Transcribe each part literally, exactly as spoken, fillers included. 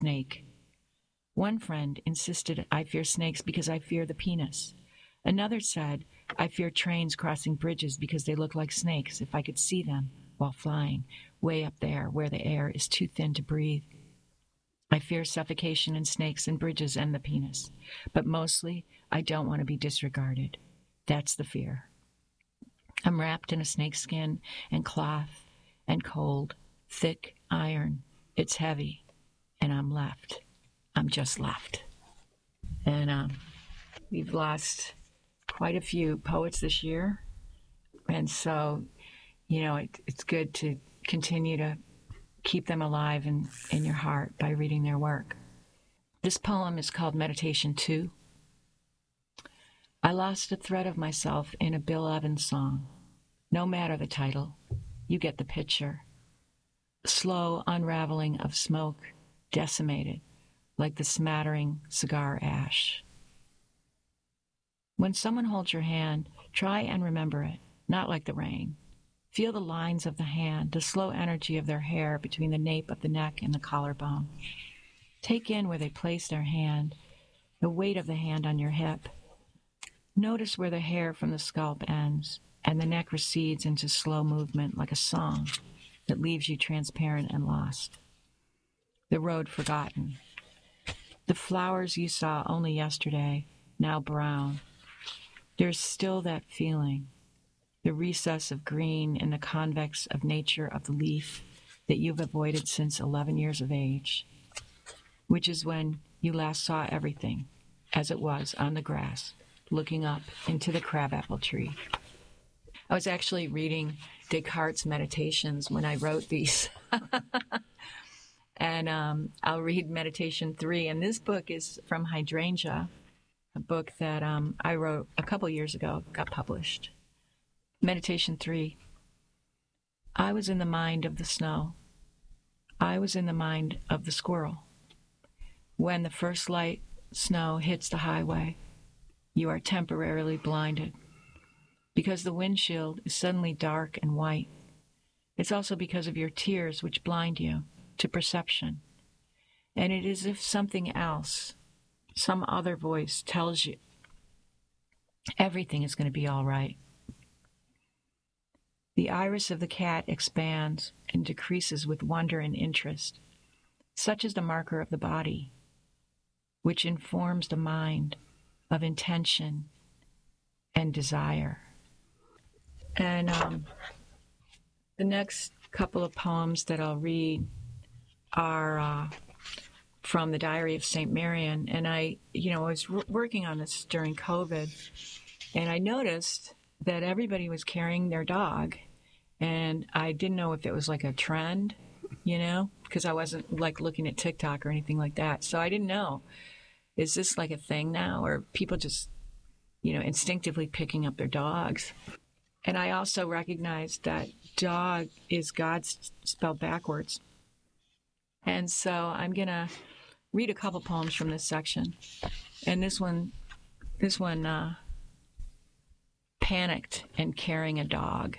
snake. One friend insisted I fear snakes because I fear the penis. Another said I fear trains crossing bridges because they look like snakes if I could see them while flying, way up there where the air is too thin to breathe. I fear suffocation in snakes and bridges and the penis, but mostly I don't want to be disregarded. That's the fear. I'm wrapped in a snakeskin and cloth and cold, thick iron. It's heavy, and I'm left. I'm just left. And um, we've lost quite a few poets this year, and so, you know, it, it's good to continue to keep them alive in, in your heart by reading their work. This poem is called Meditation two. I lost a thread of myself in a Bill Evans song. No matter the title, you get the picture. Slow unraveling of smoke, decimated, like the smattering cigar ash. When someone holds your hand, try and remember it, not like the rain. Feel the lines of the hand, the slow energy of their hair between the nape of the neck and the collarbone. Take in where they place their hand, the weight of the hand on your hip. Notice where the hair from the scalp ends, and the neck recedes into slow movement like a song that leaves you transparent and lost. The road forgotten. The flowers you saw only yesterday, now brown. There's still that feeling, the recess of green in the convex of nature of the leaf that you've avoided since eleven years of age, which is when you last saw everything as it was on the grass, looking up into the crabapple tree. I was actually reading Descartes' Meditations when I wrote these. And um, I'll read Meditation three. And this book is from Hydrangea, a book that um, I wrote a couple years ago, got published. Meditation three. I was in the mind of the snow. I was in the mind of the squirrel. When the first light snow hits the highway, you are temporarily blinded because the windshield is suddenly dark and white. It's also because of your tears which blind you to perception. And it is as if something else, some other voice tells you everything is going to be all right. The iris of the cat expands and decreases with wonder and interest. Such is the marker of the body, which informs the mind of intention and desire. And um, the next couple of poems that I'll read are uh, from the Diary of Saint Marian. And I, you know, I was r- working on this during COVID, and I noticed that everybody was carrying their dog, and I didn't know if it was like a trend, you know, because I wasn't like looking at TikTok or anything like that. So I didn't know, is this like a thing now, or people just, you know, instinctively picking up their dogs? And I also recognized that dog is God spelled backwards. And so I'm going to read a couple poems from this section. And this one, this one, uh, Panicked and Carrying a Dog.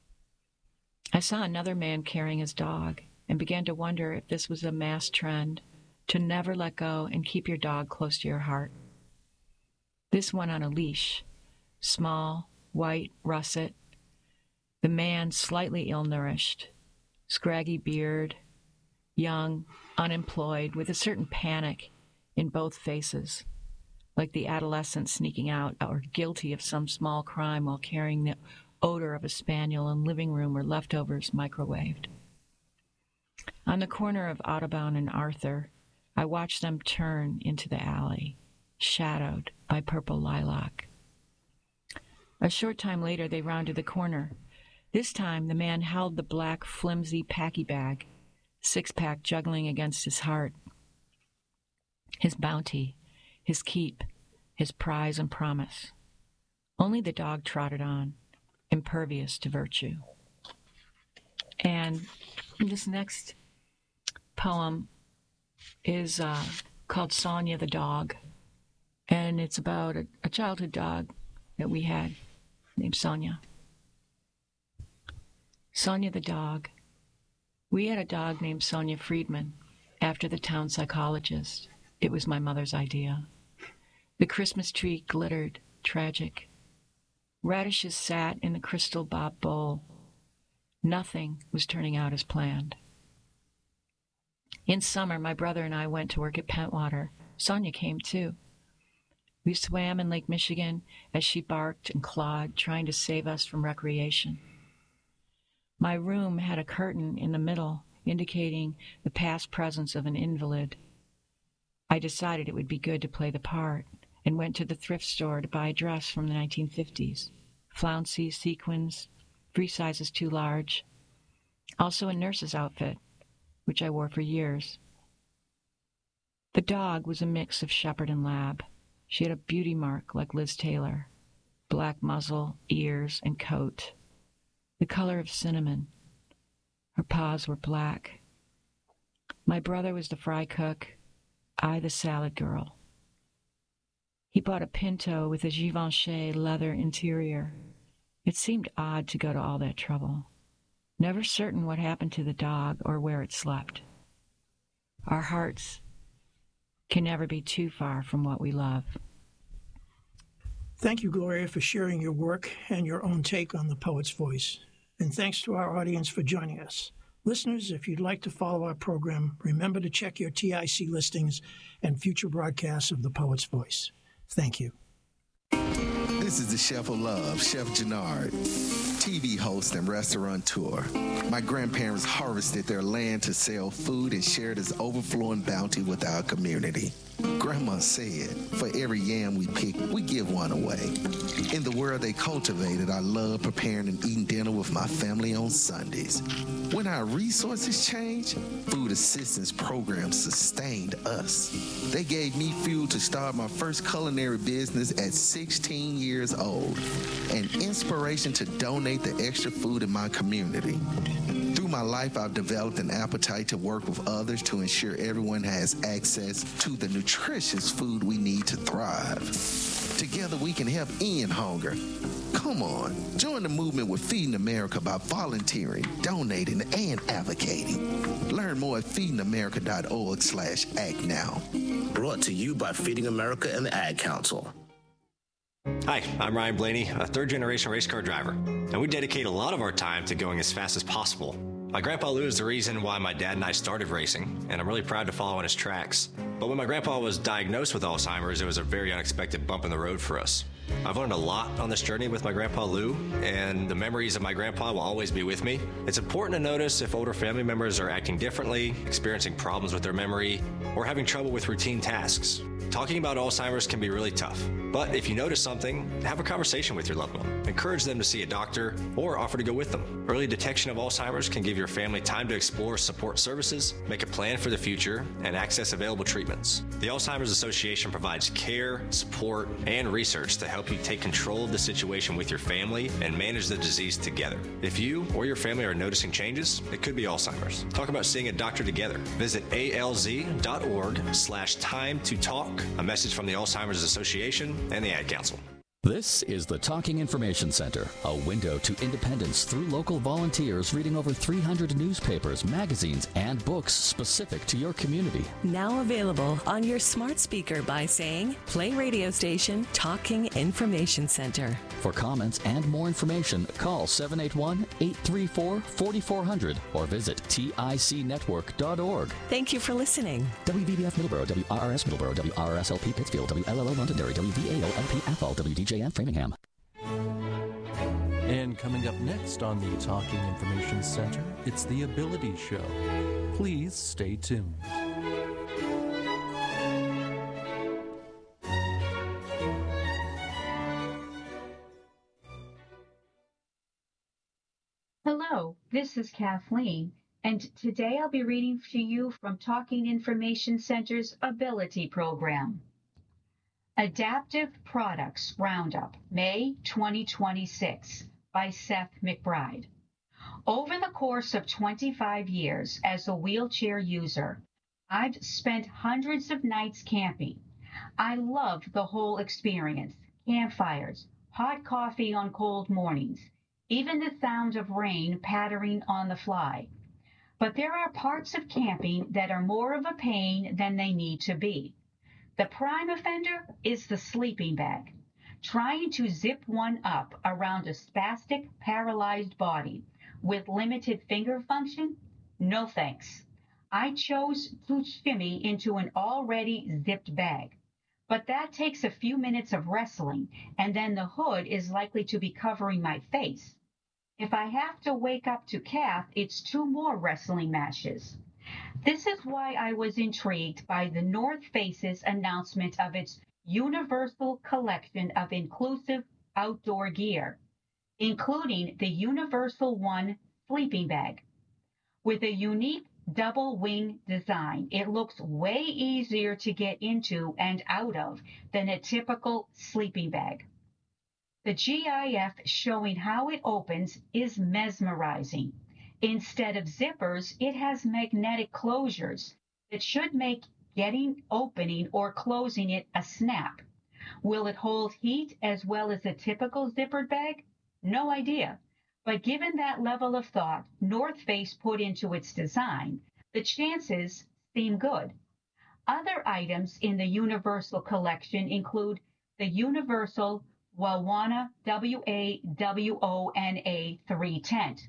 I saw another man carrying his dog and began to wonder if this was a mass trend to never let go and keep your dog close to your heart. This one on a leash, small, white, russet. The man slightly ill-nourished, scraggy beard, young, unemployed, with a certain panic in both faces, like the adolescent sneaking out or guilty of some small crime while carrying the odor of a spaniel in living room or leftovers microwaved. On the corner of Audubon and Arthur, I watched them turn into the alley, shadowed by purple lilac. A short time later, they rounded the corner. This time, the man held the black, flimsy packy bag, six-pack juggling against his heart. His bounty, his keep, his prize and promise. Only the dog trotted on, impervious to virtue. And this next poem is uh, called Sonia the Dog. And it's about a, a childhood dog that we had named Sonia. Sonia the dog. We had a dog named Sonia Friedman. after the town psychologist. It was my mother's idea. The Christmas tree glittered, tragic. Radishes sat in the crystal bob bowl. Nothing was turning out as planned. In summer, my brother and I went to work at Pentwater. Sonia came too. We swam in Lake Michigan as she barked and clawed, trying to save us from recreation. My room had a curtain in the middle, indicating the past presence of an invalid. I decided it would be good to play the part, and went to the thrift store to buy a dress from the nineteen fifties. Flouncy, sequins, three sizes too large. Also a nurse's outfit, which I wore for years. The dog was a mix of shepherd and lab. She had a beauty mark like Liz Taylor, black muzzle, ears, and coat, the color of cinnamon. Her paws were black. My brother was the fry cook, I the salad girl. He bought a Pinto with a Givenchy leather interior. It seemed odd to go to all that trouble, never certain what happened to the dog or where it slept. Our hearts can never be too far from what we love. Thank you, Gloria, for sharing your work and your own take on the Poet's Voice. And thanks to our audience for joining us. Listeners, if you'd like to follow our program, remember to check your T I C listings and future broadcasts of the Poet's Voice. Thank you. This is the Chef of Love, Chef Jannard, T V host and restaurateur. My grandparents harvested their land to sell food and share this overflowing bounty with our community. Grandma said, for every yam we pick, we give one away. In the world they cultivated, I love preparing and eating dinner with my family on Sundays. When our resources changed, food assistance programs sustained us. They gave me fuel to start my first culinary business at sixteen years old, and inspiration to donate the extra food in my community. Through my life, I've developed an appetite to work with others to ensure everyone has access to the nutritious food we need to thrive. Together, we can help end hunger. Come on, join the movement with Feeding America by volunteering, donating, and advocating. Learn more at feeding america dot org slash act now. Brought to you by Feeding America and the Ad Council. Hi, I'm Ryan Blaney, a third-generation race car driver, and we dedicate a lot of our time to going as fast as possible. My grandpa Lou is the reason why my dad and I started racing, and I'm really proud to follow in his tracks. But when my grandpa was diagnosed with Alzheimer's, it was a very unexpected bump in the road for us. I've learned a lot on this journey with my grandpa Lou, and the memories of my grandpa will always be with me. It's important to notice if older family members are acting differently, experiencing problems with their memory, or having trouble with routine tasks. Talking about Alzheimer's can be really tough, but if you notice something, have a conversation with your loved one. Encourage them to see a doctor or offer to go with them. Early detection of Alzheimer's can give your family time to explore support services, make a plan for the future, and access available treatments. The Alzheimer's Association provides care, support, and research to help you take control of the situation with your family and manage the disease together. If you or your family are noticing changes, it could be Alzheimer's. Talk about seeing a doctor together. Visit A L Z dot org slash time to talk. A message from the Alzheimer's Association and the Ad Council. This is the Talking Information Center, a window to independence through local volunteers reading over three hundred newspapers, magazines, and books specific to your community. Now available on your smart speaker by saying, play radio station Talking Information Center. For comments and more information, call seven eight one, eight three four, four four zero zero or visit T I C network dot org. Thank you for listening. W V B F Middleborough, W R R S Middleborough, W R R S L P Pittsfield, W L L O Londonderry, W V A O L P Athol, W D J M Framingham. And coming up next on the Talking Information Center, it's the Ability Show. Please stay tuned. Hello, this is Kathleen, and today I'll be reading to you from Talking Information Center's Ability Program. Adaptive Products Roundup, May twenty twenty-six, by Seth McBride. Over the course of twenty-five years as a wheelchair user, I've spent hundreds of nights camping. I loved the whole experience, campfires, hot coffee on cold mornings, even the sound of rain pattering on the fly. But there are parts of camping that are more of a pain than they need to be. The prime offender is the sleeping bag. Trying to zip one up around a spastic, paralyzed body with limited finger function? No thanks. I chose to shimmy into an already zipped bag. But that takes a few minutes of wrestling, and then the hood is likely to be covering my face. If I have to wake up to Kath, it's two more wrestling matches. This is why I was intrigued by the North Face's announcement of its universal collection of inclusive outdoor gear, including the Universal One sleeping bag. With a unique double wing design, it looks way easier to get into and out of than a typical sleeping bag. The G I F showing how it opens is mesmerizing. Instead of zippers, it has magnetic closures that should make getting, opening, or closing it a snap. Will it hold heat as well as a typical zippered bag? No idea. But given that level of thought North Face put into its design, the chances seem good. Other items in the Universal collection include the Universal Wawana W A W O N A three tent,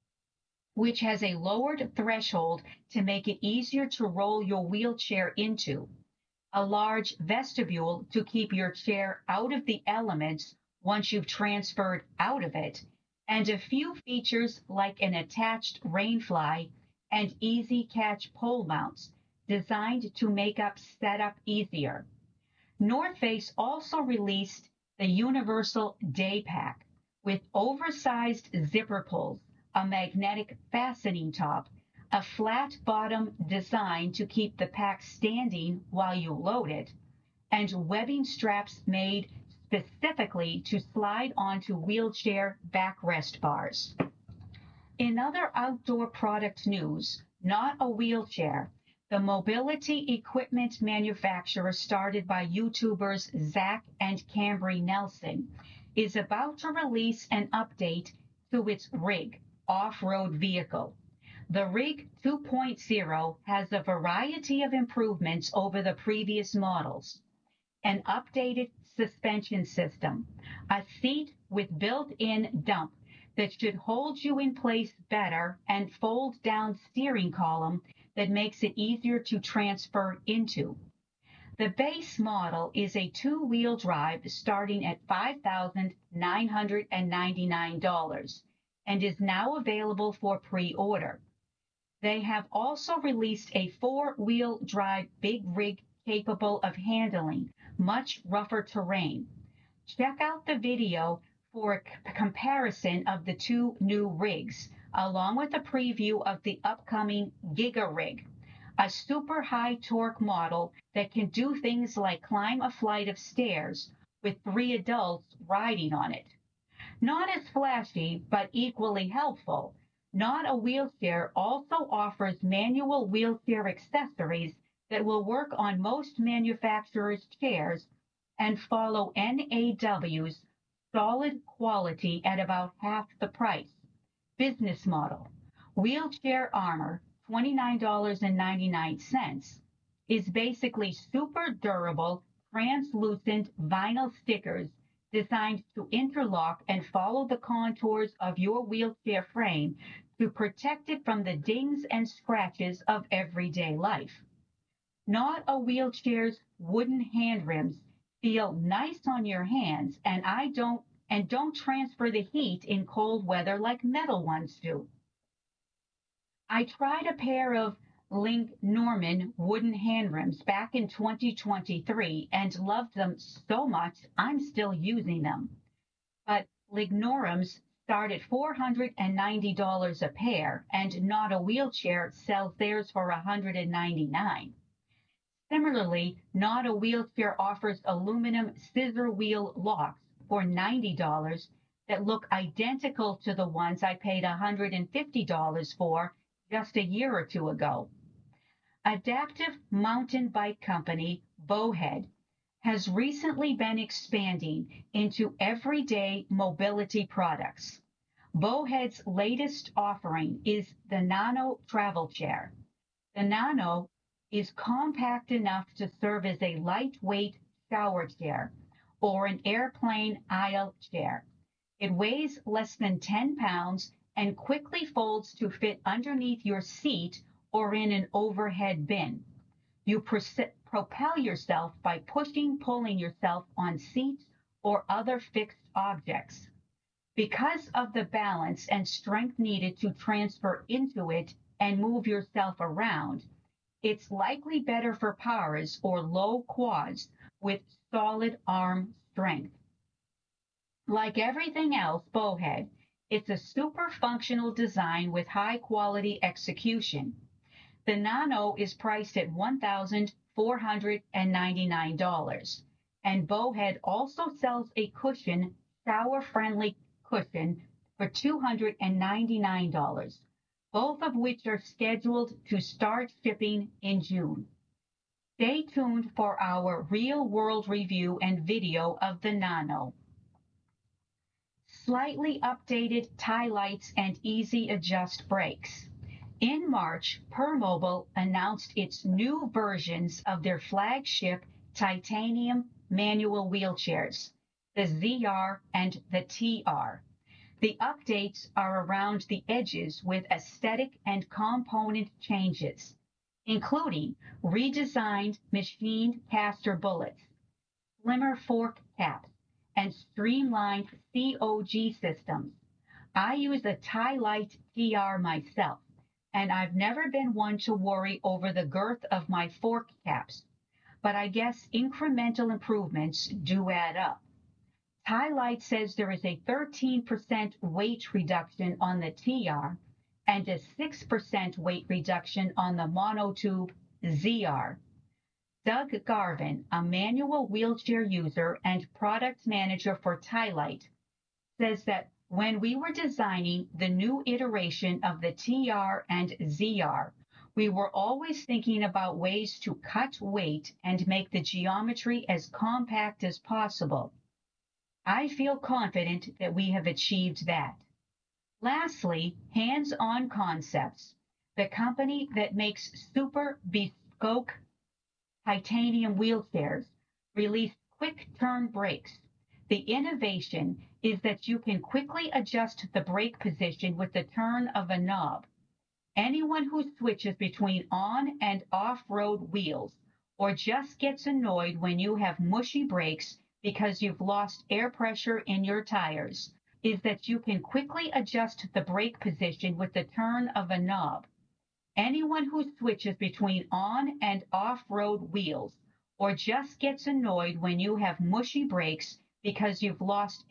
which has a lowered threshold to make it easier to roll your wheelchair into, a large vestibule to keep your chair out of the elements once you've transferred out of it, and a few features like an attached rainfly and easy catch pole mounts designed to make up setup easier. North Face also released the Universal Day Pack with oversized zipper pulls, a magnetic fastening top, a flat bottom designed to keep the pack standing while you load it, and webbing straps made specifically to slide onto wheelchair backrest bars. In other outdoor product news, not a wheelchair, the mobility equipment manufacturer started by YouTubers Zach and Cambry Nelson is about to release an update to its Rig off-road vehicle. The Rig two point oh has a variety of improvements over the previous models. An updated suspension system, a seat with built-in dump that should hold you in place better, and fold-down steering column that makes it easier to transfer into. The base model is a two-wheel drive starting at five thousand nine hundred ninety-nine dollars and is now available for pre-order. They have also released a four-wheel drive big rig capable of handling much rougher terrain. Check out the video for a c- comparison of the two new rigs, along with a preview of the upcoming Giga Rig, a super high torque model that can do things like climb a flight of stairs with three adults riding on it. Not as flashy, but equally helpful, Not a Wheelchair also offers manual wheelchair accessories that will work on most manufacturers' chairs and follow N A W's solid quality at about half the price. Business model. Wheelchair Armor, twenty-nine ninety-nine, is basically super durable, translucent vinyl stickers designed to interlock and follow the contours of your wheelchair frame to protect it from the dings and scratches of everyday life. Not a Wheelchair's wooden hand rims feel nice on your hands and I don't and don't transfer the heat in cold weather like metal ones do. I tried a pair of Link Norman wooden hand rims back in twenty twenty-three and loved them so much I'm still using them. But Lignorums start at four hundred ninety dollars a pair, and Not a Wheelchair sells theirs for one hundred ninety-nine dollars. Similarly, Not a Wheelchair offers aluminum scissor wheel locks for ninety dollars that look identical to the ones I paid one hundred fifty dollars for just a year or two ago. Adaptive mountain bike company Bowhead has recently been expanding into everyday mobility products. Bowhead's latest offering is the Nano Travel Chair. The Nano is compact enough to serve as a lightweight shower chair or an airplane aisle chair. It weighs less than ten pounds and quickly folds to fit underneath your seat or in an overhead bin. You pros- propel yourself by pushing, pulling yourself on seats or other fixed objects. Because of the balance and strength needed to transfer into it and move yourself around, it's likely better for powers or low quads with solid arm strength. Like everything else Bowhead, it's a super functional design with high quality execution. The Nano is priced at one thousand four hundred ninety-nine dollars, and Bowhead also sells a cushion, shower-friendly cushion, for two hundred ninety-nine dollars, both of which are scheduled to start shipping in June. Stay tuned for our real-world review and video of the Nano. Slightly updated tie lights and easy adjust brakes. In March, Permobil announced its new versions of their flagship titanium manual wheelchairs, the Z R and the T R. The updates are around the edges with aesthetic and component changes, including redesigned machined caster bullets, slimmer fork caps, and streamlined C O G systems. I use a Tie-Lite T R myself, and I've never been one to worry over the girth of my fork caps, but I guess incremental improvements do add up. Tie-Lite says there is a thirteen percent weight reduction on the T R and a six percent weight reduction on the monotube Z R. Doug Garvin, a manual wheelchair user and product manager for Tie-Lite, says that when we were designing the new iteration of the T R and Z R, we were always thinking about ways to cut weight and make the geometry as compact as possible. I feel confident that we have achieved that. Lastly, Hands-On Concepts, the company that makes super bespoke titanium wheelchairs, released quick turn brakes. The innovation is that you can quickly adjust the brake position with the turn of a knob. Anyone who switches between on and off-road wheels or just gets annoyed when you have mushy brakes because you've lost air pressure in your tires is that you can quickly adjust the brake position with the turn of a knob. Anyone who switches between on and off-road wheels or just gets annoyed when you have mushy brakes because you've lost